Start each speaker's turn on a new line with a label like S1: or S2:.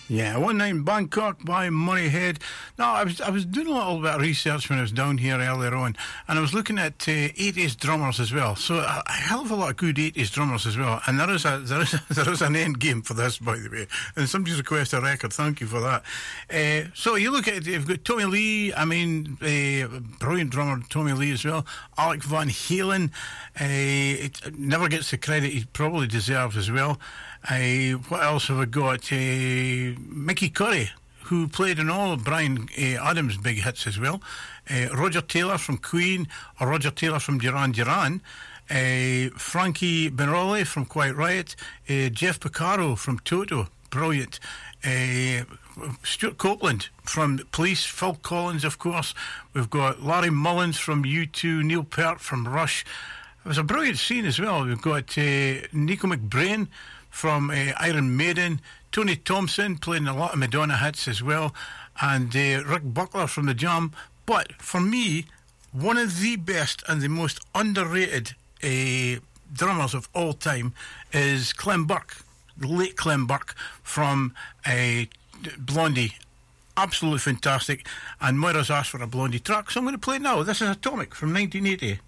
S1: Yeah, One Night in Bangkok by Murray Head. No, I was doing a little bit of research when I was down here earlier on, and I was looking at 80s drummers as well. So a hell of a lot of good 80s drummers as well. And there is an end game for this, by the way. And somebody's requested a record. Thank you for that. So you look at it, you've got Tommy Lee. I mean, brilliant drummer Tommy Lee as well. Alec Van Halen. It never gets the credit he probably deserves as well. What else have I got? Mickey Curry, who played in all of Bryan Adams' big hits as well. Roger Taylor from Queen, or Roger Taylor from Duran Duran. Frankie Benrolli from Quiet Riot. Jeff Porcaro from Toto, brilliant. Stuart Copeland from Police. Phil Collins, of course. We've got Larry Mullins from U2. Neil Peart from Rush. It was a brilliant scene as well. We've got Nico McBrain from Iron Maiden. Tony Thompson playing a lot of Madonna hits as well, and Rick Buckler from The Jam. But for me, one of the best and the most underrated drummers of all time is Clem Burke, the late Clem Burke from Blondie. Absolutely fantastic. And Moira's asked for a Blondie track, so I'm going to play it now. This is Atomic from 1980.